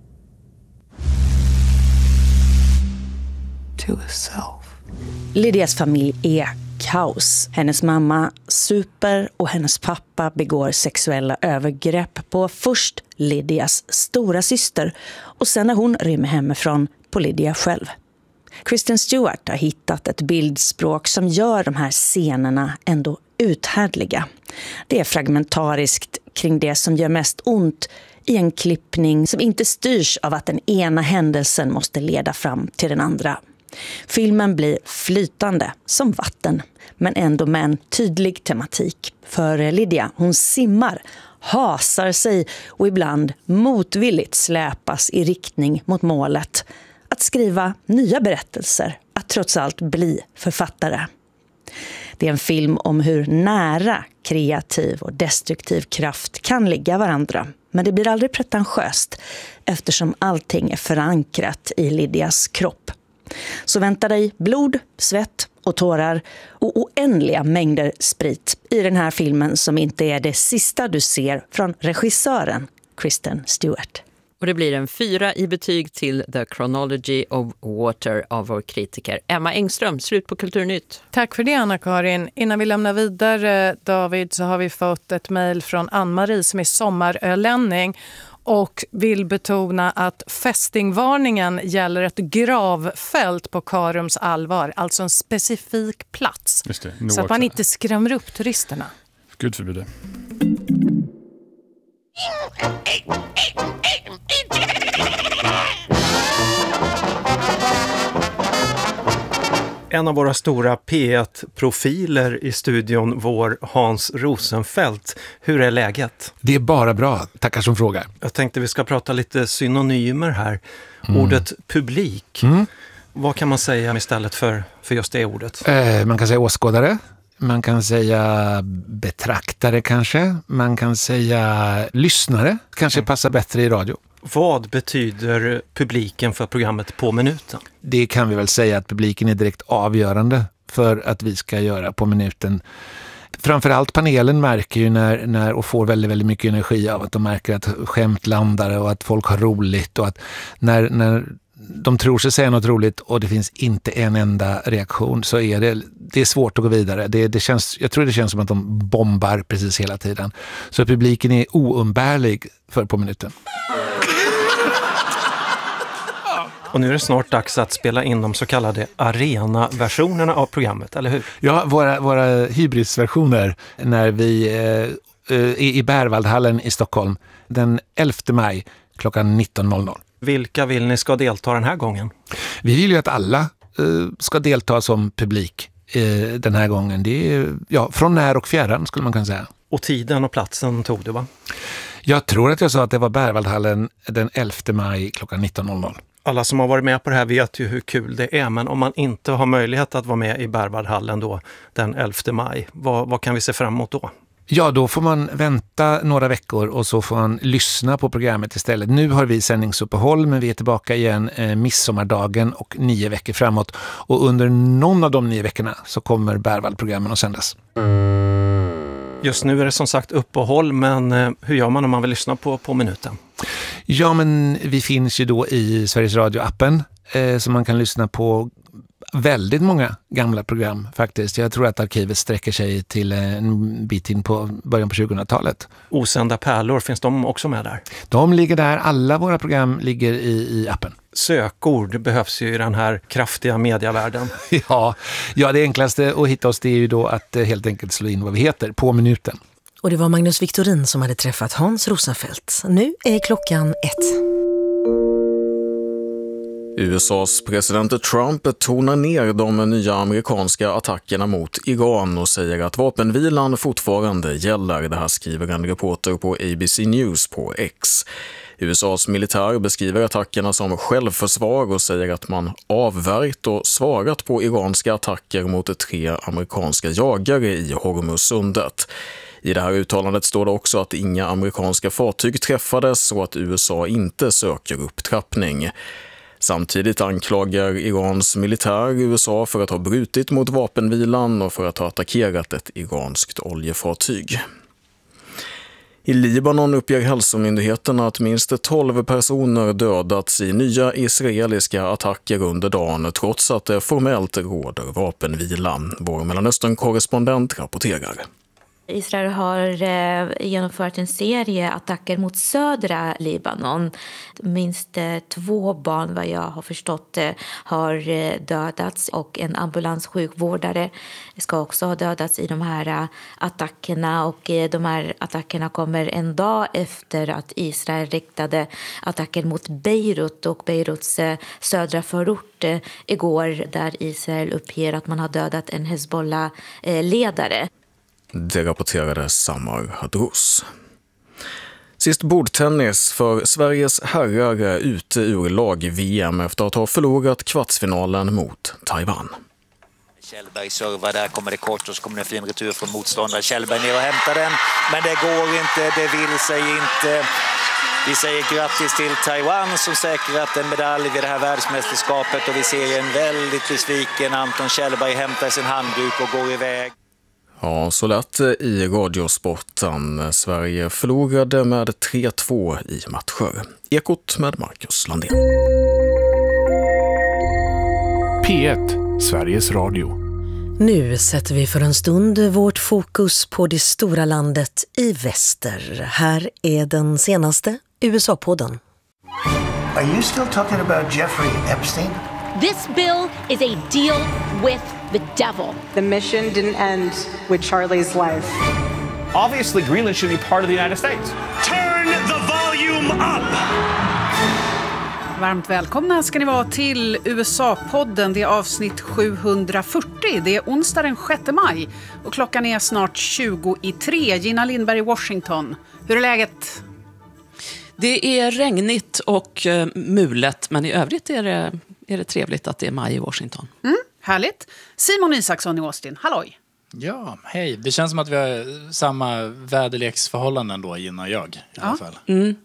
to a self? Lydias familj är kaos. Hennes mamma super och hennes pappa begår sexuella övergrepp på först Lydias stora syster och sen när hon rymmer hemifrån på Lydia själv. Kristen Stewart har hittat ett bildspråk som gör de här scenerna ändå uthärdliga. Det är fragmentariskt kring det som gör mest ont i en klippning som inte styrs av att den ena händelsen måste leda fram till den andra. Filmen blir flytande som vatten, men ändå med en tydlig tematik. För Lydia, hon simmar, hasar sig och ibland motvilligt släpas i riktning mot målet. Att skriva nya berättelser, att trots allt bli författare. Det är en film om hur nära kreativ och destruktiv kraft kan ligga varandra. Men det blir aldrig pretentiöst eftersom allting är förankrat i Lydias kropp. Så vänta dig blod, svett och tårar och oändliga mängder sprit i den här filmen som inte är det sista du ser från regissören Kristen Stewart. Och det blir en 4 i betyg till The Chronology of Water av vår kritiker Emma Engström. Slut på Kulturnytt. Tack för det, Anna-Karin. Innan vi lämnar vidare, David, så har vi fått ett mejl från Ann-Marie som är sommarölänning och vill betona att fästingvarningen gäller ett gravfält på Karums Allvar, alltså en specifik plats. Just det, så att man inte skrämmer upp turisterna. Gud förbjude. En av våra stora P1-profiler i studion, vår Hans Rosenfeldt. Hur är läget? Det är bara bra, tackar som frågar. Jag tänkte vi ska prata lite synonymer här. Ordet publik. Vad kan man säga istället för just det ordet? Man kan säga åskådare. Man kan säga betraktare kanske. Man kan säga lyssnare. Kanske passar bättre i radio. Vad betyder publiken för programmet På minuten? Det kan vi väl säga att publiken är direkt avgörande för att vi ska göra På minuten. Framförallt panelen märker ju när och får väldigt, väldigt mycket energi av att de märker att skämt landar och att folk har roligt och att när de tror sig säga något roligt och det finns inte en enda reaktion så är det är svårt att gå vidare. Jag tror det känns som att de bombar precis hela tiden. Så publiken är oumbärlig för På minuten. Och nu är det snart dags att spela in de så kallade arena-versionerna av programmet, eller hur? Ja, våra hybrisversioner när vi är i Berwaldhallen i Stockholm den 11 maj klockan 19.00. Vilka vill ni ska delta den här gången? Vi vill ju att alla ska delta som publik den här gången. Det är från när och fjärran skulle man kunna säga. Och tiden och platsen tog du, va? Jag tror att jag sa att det var Berwaldhallen den 11 maj klockan 19.00. Alla som har varit med på det här vet ju hur kul det är, men om man inte har möjlighet att vara med i Berwaldhallen då den 11 maj, vad kan vi se fram emot då? Ja, då får man vänta några veckor och så får man lyssna på programmet istället. Nu har vi sändningsuppehåll men vi är tillbaka igen midsommardagen och 9 veckor framåt. Och under någon av de 9 veckorna så kommer Berwald-programmen att sändas. Just nu är det som sagt uppehåll, men hur gör man om man vill lyssna på minuten? Ja, men vi finns ju då i Sveriges Radio-appen så man kan lyssna på väldigt många gamla program faktiskt. Jag tror att arkivet sträcker sig till en bit in på början på 2000-talet. Osända pärlor, finns de också med där? De ligger där. Alla våra program ligger i appen. Sökord behövs ju i den här kraftiga mediavärlden. Ja, det enklaste att hitta oss det är ju då att helt enkelt slå in vad vi heter på minuten. Och det var Magnus Victorin som hade träffat Hans Rosenfeldt. Nu är klockan 1. USAs president Trump tonar ner de nya amerikanska attackerna mot Iran och säger att vapenvilan fortfarande gäller. Det här skriver en reporter på ABC News på X. USAs militär beskriver attackerna som självförsvar och säger att man avvärjt och svarat på iranska attacker mot 3 amerikanska jagare i Hormuzsundet. I det här uttalandet står det också att inga amerikanska fartyg träffades och att USA inte söker upptrappning. Samtidigt anklagar Irans militär USA för att ha brutit mot vapenvilan och för att ha attackerat ett iranskt oljefartyg. I Libanon uppger hälsomyndigheterna att minst 12 personer dödats i nya israeliska attacker under dagen trots att det formellt råder vapenvila. Vår Mellanöstern-korrespondent rapporterar. Israel har genomfört en serie attacker mot södra Libanon. Minst 2 barn, vad jag har förstått, har dödats och en ambulanssjukvårdare ska också ha dödats i de här attackerna. Och de här attackerna kommer en dag efter att Israel riktade attacker mot Beirut och Beiruts södra förort igår, där Israel uppger att man har dödat en Hezbollah-ledare. Det rapporterade Samar Hadrous. Sist bordtennis för Sveriges herrar ute ur lag-VM efter att ha förlorat kvartsfinalen mot Taiwan. Kjellberg servar, där kommer det kort och så kommer det en fin retur från motståndare. Kjellberg ner och hämtar den, men det går inte, det vill sig inte. Vi säger grattis till Taiwan som säkrat en medalj vid det här världsmästerskapet och vi ser en väldigt besviken Anton Kjellberg hämta sin handduk och gå iväg. Ja, så lätt i radiosporten. Sverige förlorade med 3-2 i matcher. Ekot med Marcus Landén. P1, Sveriges Radio. Nu sätter vi för en stund vårt fokus på det stora landet i väster. Här är den senaste USA-podden. Are you still talking about Jeffrey Epstein? This bill is a deal with the devil. The mission didn't end with Charlie's life. Obviously, Greenland should be part of the United States. Turn the volume up! Varmt välkomna ska ni vara till USA-podden. Det är avsnitt 740. Det är onsdag den 6 maj och klockan är snart 20:03. Gina Lindberg i Washington. Hur är läget? Det är regnigt och mulet, men i övrigt är det trevligt att det är maj i Washington. Härligt. Simon Isaksson i Austin. Halloj! Ja, hej. Det känns som att vi har samma väderleksförhållanden då, Gina och jag i alla fall.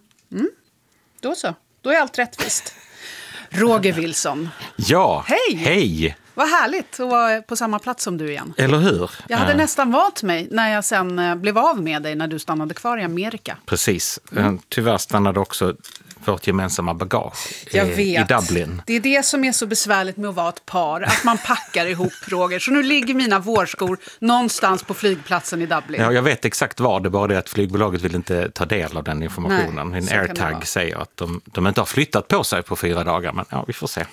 Då så. Då är allt rättvist. Roger Wilson. Ja, hej! Hej! Vad härligt att vara på samma plats som du igen. Eller hur? Jag hade nästan valt mig när jag sen blev av med dig när du stannade kvar i Amerika. Precis. Tyvärr stannade också vårt gemensamma bagage i Dublin. Det är det som är så besvärligt med att vara ett par. Att man packar ihop, Roger. Så nu ligger mina vårskor någonstans på flygplatsen i Dublin. Ja, jag vet exakt var. Det är bara det att flygbolaget vill inte ta del av den informationen. En AirTag säger att de inte har flyttat på sig på 4 dagar. Men ja, vi får se.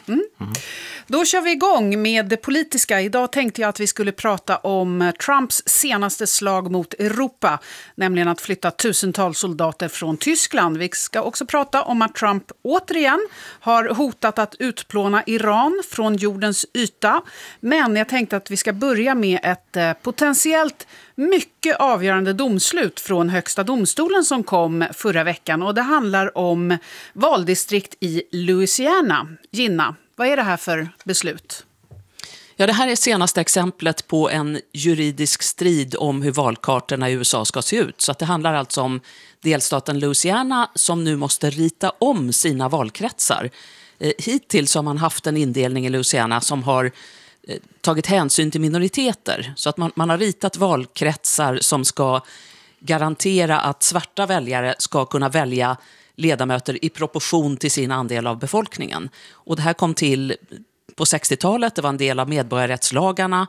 Då kör vi igång med det politiska. Idag tänkte jag att vi skulle prata om Trumps senaste slag mot Europa. Nämligen att flytta tusentals soldater från Tyskland. Vi ska också prata om att Trump återigen har hotat att utplåna Iran från jordens yta. Men jag tänkte att vi ska börja med ett potentiellt mycket avgörande domslut från Högsta domstolen som kom förra veckan. Och det handlar om valdistrikt i Louisiana. Gina, vad är det här för beslut? Ja, det här är senaste exemplet på en juridisk strid om hur valkartorna i USA ska se ut. Så att det handlar alltså om delstaten Louisiana som nu måste rita om sina valkretsar. Hittills har man haft en indelning i Louisiana som har tagit hänsyn till minoriteter. Så att man har ritat valkretsar som ska garantera att svarta väljare ska kunna välja ledamöter i proportion till sin andel av befolkningen. Och det här kom till på 60-talet. Det var en del av medborgarrättslagarna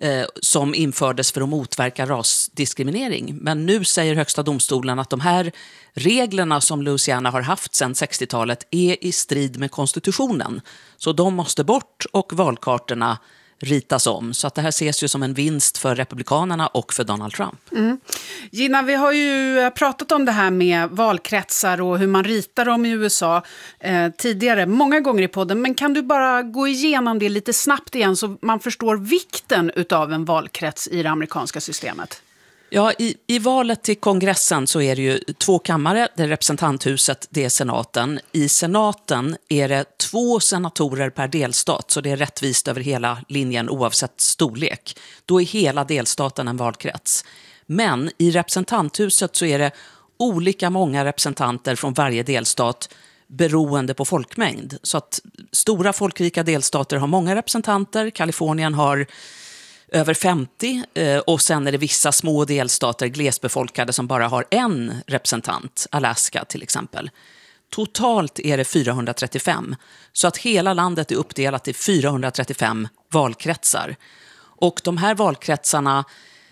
som infördes för att motverka rasdiskriminering. Men nu säger Högsta domstolen att de här reglerna som Louisiana har haft sedan 60-talet är i strid med konstitutionen. Så de måste bort och valkartorna ritas om. Så att det här ses ju som en vinst för republikanerna och för Donald Trump. Gina, vi har ju pratat om det här med valkretsar och hur man ritar dem i USA tidigare, många gånger i podden. Men kan du bara gå igenom det lite snabbt igen så man förstår vikten utav en valkrets i det amerikanska systemet? Ja, i valet till kongressen så är det ju 2 kammare, det är representanthuset, det är senaten. I senaten är det 2 senatorer per delstat, så det är rättvist över hela linjen oavsett storlek. Då är hela delstaten en valkrets. Men i representanthuset så är det olika många representanter från varje delstat beroende på folkmängd. Så att stora folkrika delstater har många representanter, Kalifornien har över 50 och sen är det vissa små delstater, glesbefolkade, som bara har en representant, Alaska till exempel. Totalt är det 435, så att hela landet är uppdelat i 435 valkretsar. Och de här valkretsarna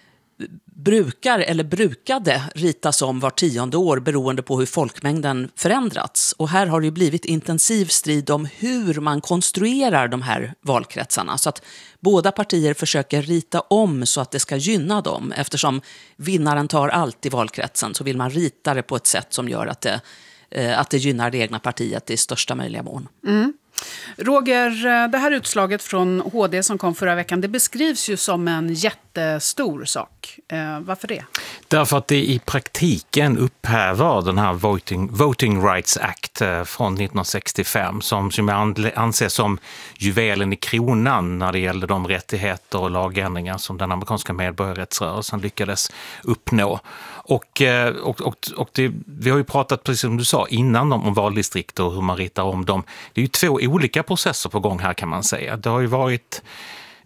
brukade ritas om var 10:e år beroende på hur folkmängden förändrats. Och här har det ju blivit intensiv strid om hur man konstruerar de här valkretsarna. Så att båda partier försöker rita om så att det ska gynna dem. Eftersom vinnaren tar alltid valkretsen så vill man rita det på ett sätt som gör att det gynnar det egna partiet i största möjliga mån. Roger, det här utslaget från HD som kom förra veckan, det beskrivs ju som en jättestor sak. Varför det? Därför att det i praktiken upphäver den här Voting Rights Act från 1965 som jag anser som juvelen i kronan när det gäller de rättigheter och lagändringar som den amerikanska medborgarrättsrörelsen lyckades uppnå. Och vi har ju pratat, precis som du sa, innan om valdistrikt och hur man ritar om dem. Det är ju 2 olika processer på gång här, kan man säga. Det har ju varit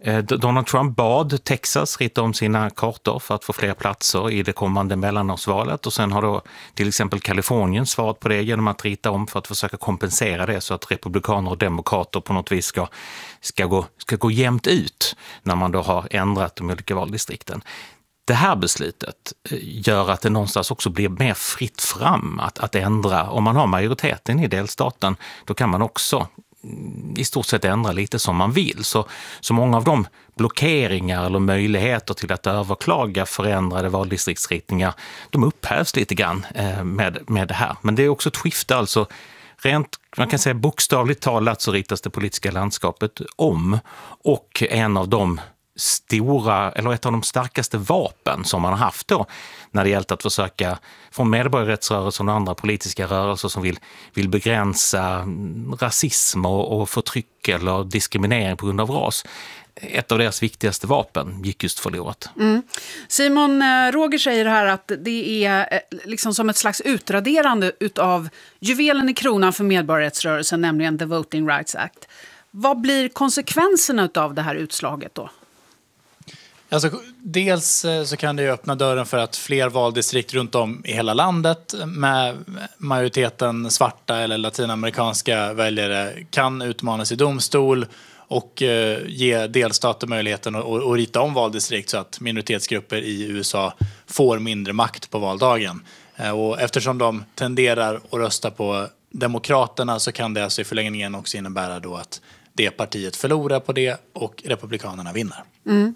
Donald Trump bad Texas rita om sina kartor för att få fler platser i det kommande mellanårsvalet, och sen har då till exempel Kalifornien svarat på det genom att rita om för att försöka kompensera det så att republikaner och demokrater på något vis ska gå jämnt ut när man då har ändrat de olika valdistrikten. Det här beslutet gör att det någonstans också blir mer fritt fram att ändra. Om man har majoriteten i delstaten, då kan man också i stort sett ändra lite som man vill. Så många av de blockeringar eller möjligheter till att överklaga förändrade valdistriktsritningar, de upphävs lite grann med det här. Men det är också ett skifte, alltså rent, man kan säga bokstavligt talat så ritas det politiska landskapet om, och en av de ett av de starkaste vapen som man har haft då när det gällt att försöka från medborgarrättsrörelsen och andra politiska rörelser som vill begränsa rasism och förtryck eller diskriminering på grund av ras. Ett av deras viktigaste vapen gick just förlorat. Simon, Roger säger här att det är liksom som ett slags utraderande utav juvelen i kronan för medborgarrättsrörelsen, nämligen The Voting Rights Act. Vad blir konsekvenserna av det här utslaget då? Alltså, dels så kan det ju öppna dörren för att fler valdistrikt runt om i hela landet med majoriteten svarta eller latinamerikanska väljare kan utmanas i domstol och ge delstater möjligheten att rita om valdistrikt så att minoritetsgrupper i USA får mindre makt på valdagen. Och eftersom de tenderar att rösta på Demokraterna så kan det alltså i förlängningen också innebära då att det partiet förlorar på det och republikanerna vinner.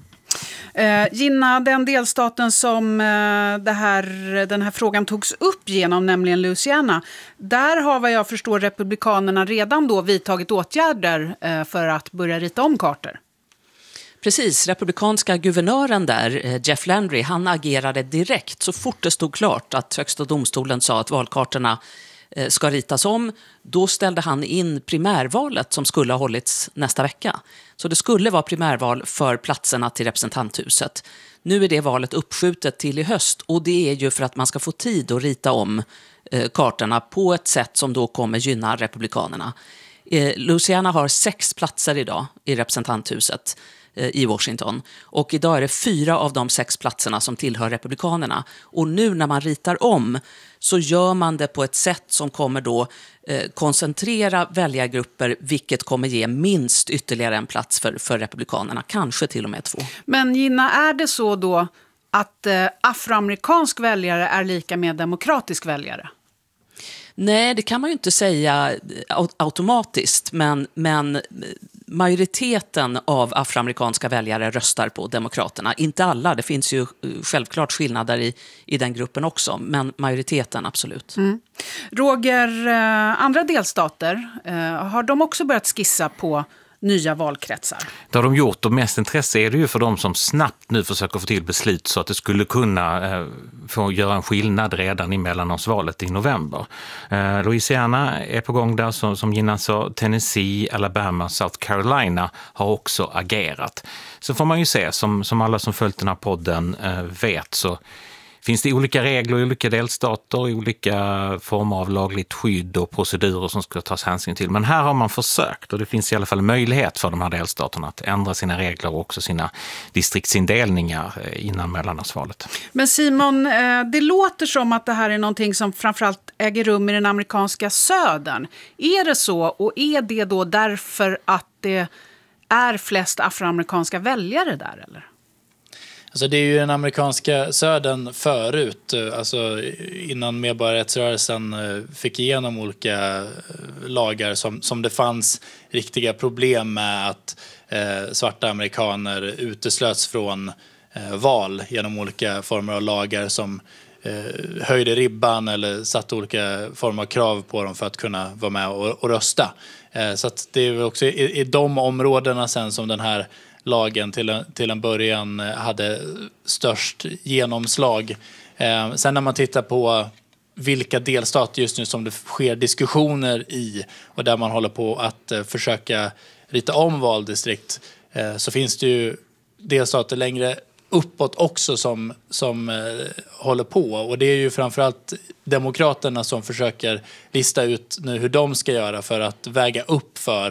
Gina, den delstaten som den här frågan togs upp genom, nämligen Louisiana, där har vad jag förstår republikanerna redan då vidtagit åtgärder för att börja rita om kartor. Precis, republikanska guvernören där, Jeff Landry, han agerade direkt så fort det stod klart att högsta domstolen sa att valkartorna ska ritas om. Då ställde han in primärvalet som skulle ha hållits nästa vecka. Så det skulle vara primärval för platserna till representanthuset. Nu är det valet uppskjutet till i höst, och det är ju för att man ska få tid att rita om kartorna på ett sätt som då kommer gynna republikanerna. Louisiana har 6 platser idag i representanthuset i Washington. Och idag är det 4 av de 6 platserna som tillhör republikanerna. Och nu när man ritar om så gör man det på ett sätt som kommer då koncentrera väljargrupper, vilket kommer ge minst ytterligare en plats för republikanerna, kanske till och med 2. Men Gina, är det så då att afroamerikansk väljare är lika med demokratisk väljare? Nej, det kan man ju inte säga automatiskt, men majoriteten av afroamerikanska väljare röstar på Demokraterna. Inte alla, det finns ju självklart skillnader i den gruppen också, men majoriteten absolut. Roger, andra delstater, har de också börjat skissa på nya valkretsar? Det har de gjort, och mest intresse är det ju för de som snabbt nu försöker få till beslut så att det skulle kunna få göra en skillnad redan i mellanårsvalet i november. Louisiana är på gång där, som Gina sa. Tennessee, Alabama, South Carolina har också agerat. Så får man ju se, som alla som följt den här podden vet, så finns det olika regler i olika delstater, olika former av lagligt skydd och procedurer som ska tas hänsyn till. Men här har man försökt, och det finns i alla fall en möjlighet för de här delstaterna att ändra sina regler och också sina distriktsindelningar innan mellanårsvalet. Men Simon, det låter som att det här är någonting som framförallt äger rum i den amerikanska södern. Är det så, och är det då därför att det är flest afroamerikanska väljare där, eller? Alltså det är ju den amerikanska södern förut, alltså innan medborgarrättsrörelsen fick igenom olika lagar som det fanns riktiga problem med att svarta amerikaner uteslöts från val genom olika former av lagar som höjde ribban eller satte olika former av krav på dem för att kunna vara med och rösta. Så att det är också i de områdena sen som den här lagen till en början hade störst genomslag. Sen när man tittar på vilka delstater just nu som det sker diskussioner i och där man håller på att försöka rita om valdistrikt, så finns det ju delstater längre uppåt också som håller på. Och det är ju framförallt Demokraterna som försöker lista ut nu hur de ska göra för att väga upp för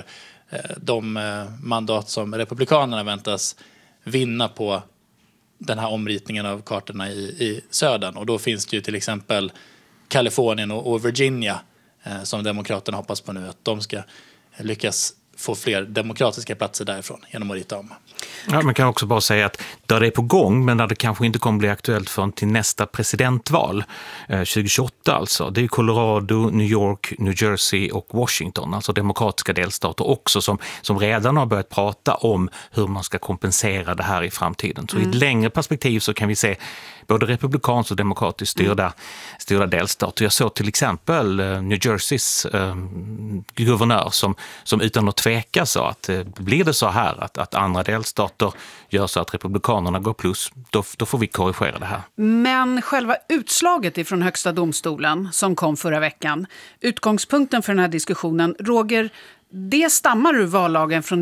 de mandat som republikanerna väntas vinna på den här omritningen av kartorna i södern. Och då finns det ju till exempel Kalifornien och Virginia som demokraterna hoppas på nu, att de ska lyckas få fler demokratiska platser därifrån genom att rita om. Ja, man kan också bara säga att där det är på gång, men där det kanske inte kommer bli aktuellt förrän till nästa presidentval 2028 alltså. Det är Colorado, New York, New Jersey och Washington, alltså demokratiska delstater också som redan har börjat prata om hur man ska kompensera det här i framtiden. Så i ett längre perspektiv så kan vi se både republikanskt och demokratiskt styrda delstater. Jag såg till exempel New Jerseys guvernör som utan att tveka sa att blir det så här att andra delstater gör så att republikanerna går plus, då får vi korrigera det här. Men själva utslaget ifrån högsta domstolen som kom förra veckan, utgångspunkten för den här diskussionen, Roger, det stammar ur vallagen från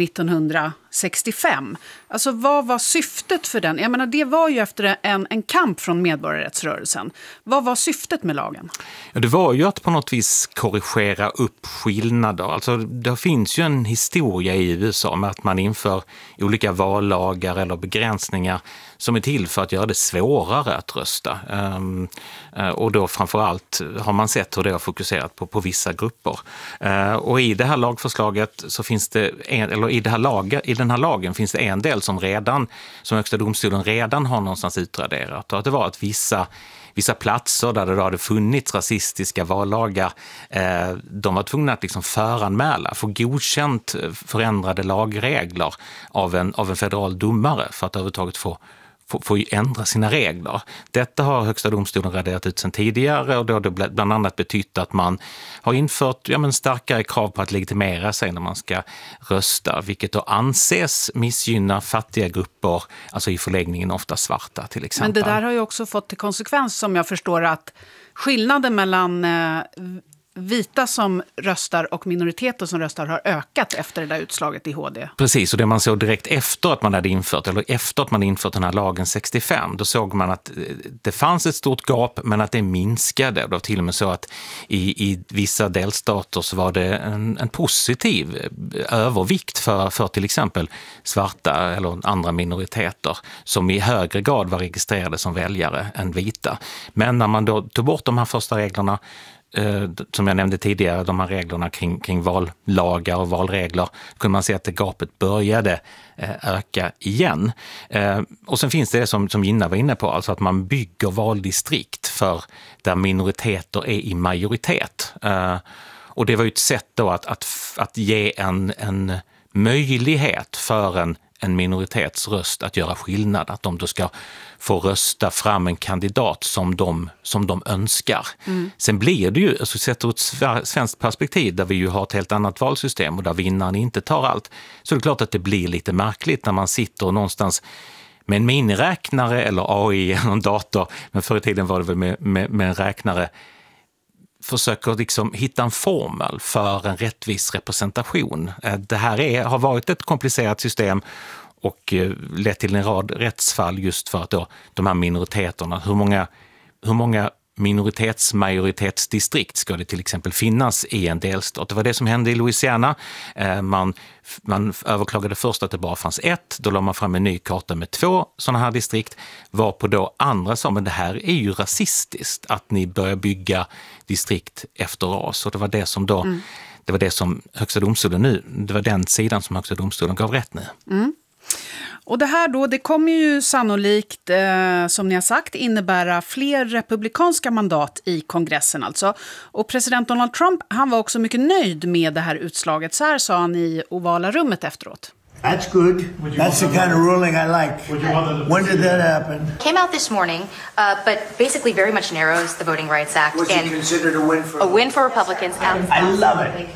1965. Alltså vad var syftet för den? Jag menar, det var ju efter en kamp från medborgarrättsrörelsen. Vad var syftet med lagen? Ja, det var ju att på något vis korrigera upp skillnader. Alltså det finns ju en historia i USA med att man inför olika vallagar eller begränsningar som är till för att göra det svårare att rösta. Och då framförallt har man sett hur det har fokuserat på vissa grupper. Och i det här lagförslaget så finns det i den här lagen finns det en del som Högsta domstolen redan har någonstans utraderat. Och att det var att vissa platser där det hade funnits rasistiska vallagar, de var tvungna att liksom föranmäla, få godkänt förändrade lagregler av en federal domare för att överhuvudtaget få ändra sina regler. Detta har Högsta domstolen raderat ut sedan tidigare, och då har det bland annat betytt att man har infört starkare krav på att legitimera sig när man ska rösta, vilket då anses missgynna fattiga grupper, alltså i förlängningen ofta svarta till exempel. Men det där har ju också fått till konsekvens, som jag förstår, att skillnaden mellan vita som röstar och minoriteter som röstar har ökat efter det där utslaget i HD. Precis, och det man såg direkt efter att man hade infört den här lagen 65, då såg man att det fanns ett stort gap, men att det minskade. Det var till och med så att i vissa delstater så var det en positiv övervikt för till exempel svarta eller andra minoriteter som i högre grad var registrerade som väljare än vita. Men när man då tog bort de här första reglerna, som jag nämnde tidigare, de här reglerna kring vallagar och valregler, kunde man se att det gapet började öka igen. Och sen finns det som Gina var inne på, alltså att man bygger valdistrikt för där minoriteter är i majoritet. Och det var ju ett sätt då att ge en möjlighet för en minoritetsröst att göra skillnad, att de då ska få rösta fram en kandidat som de önskar. Sen blir det ju, alltså sett ur ett svenskt perspektiv där vi ju har ett helt annat valsystem och där vinnaren inte tar allt, så är det klart att det blir lite märkligt när man sitter någonstans med en miniräknare eller AI eller en dator, men förr i tiden var det väl med en räknare, försöker liksom hitta en formel för en rättvis representation. Det här har varit ett komplicerat system och lett till en rad rättsfall just för att då de här minoriteterna, hur många majoritetsdistrikt ska det till exempel finnas i en delstat. Det var det som hände i Louisiana. Man överklagade först att det bara fanns ett. Då la man fram en ny karta med 2 sådana här distrikt. Varpå då andra sa, men det här är ju rasistiskt att ni börjar bygga distrikt efter ras. Och det var det som då, det var det som Högsta domstolen nu, det var den sidan som Högsta domstolen gav rätt nu. Och det här då, det kommer ju sannolikt, som ni har sagt, innebära fler republikanska mandat i kongressen alltså. Och president Donald Trump, han var också mycket nöjd med det här utslaget. Så här sa han i ovala rummet efteråt. That's good. That's the kind of ruling I like. When did that happen? Came out this morning, but basically very much narrows the Voting Rights Act. Was it considered a win for Republicans? I love it.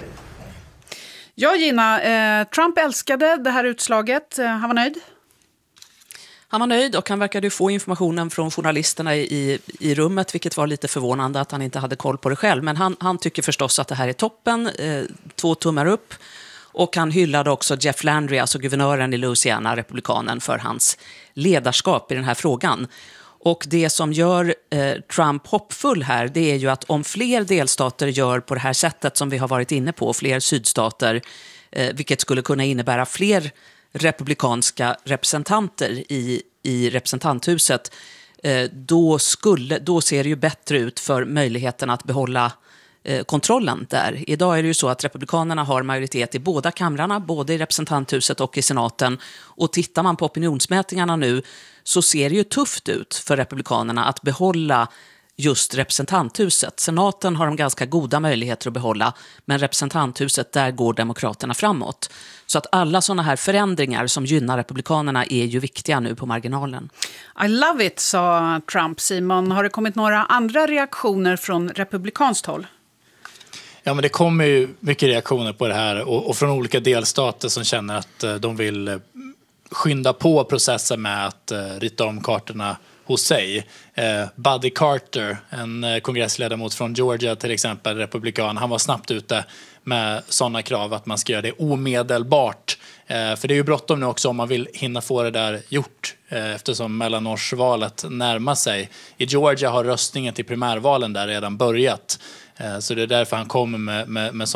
Ja, Gina, Trump älskade det här utslaget. Han var nöjd? Han var nöjd och han verkade få informationen från journalisterna i rummet, vilket var lite förvånande att han inte hade koll på det själv. Men han tycker förstås att det här är toppen, 2 tummar upp. Och han hyllade också Jeff Landry, alltså guvernören i Louisiana, republikanen, för hans ledarskap i den här frågan. Och det som gör Trump hoppfull här, det är ju att om fler delstater gör på det här sättet som vi har varit inne på, fler sydstater, vilket skulle kunna innebära fler republikanska representanter i representanthuset, då ser det ju bättre ut för möjligheten att behålla kontrollen där. Idag är det ju så att republikanerna har majoritet i båda kamrarna, både i representanthuset och i senaten. Och tittar man på opinionsmätningarna nu så ser det ju tufft ut för republikanerna att behålla just representanthuset. Senaten har de ganska goda möjligheter att behålla, men representanthuset, där går demokraterna framåt. Så att alla sådana här förändringar som gynnar republikanerna är ju viktiga nu på marginalen. I love it, sa Trump. Simon, har det kommit några andra reaktioner från republikanskt håll? Ja, men det kommer ju mycket reaktioner på det här och från olika delstater som känner att de vill skynda på processen med att rita om kartorna hos sig. Buddy Carter, en kongressledamot från Georgia till exempel, republikan, han var snabbt ute med sådana krav att man ska göra det omedelbart. För det är ju bråttom nu också om man vill hinna få det där gjort eftersom mellanårsvalet närmar sig. I Georgia har röstningen till primärvalen där redan börjat. Så det är därför han kommer med